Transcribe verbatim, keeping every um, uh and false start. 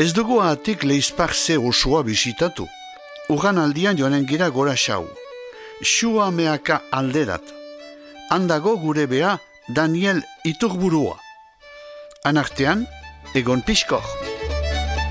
Ez dugu atik leizparze osoa bisitatu. Ugan aldian joanen gira gora xau. Xua meaka alderat. Handago gure bea Daniel Iturburua. Anartean, egon pixkor.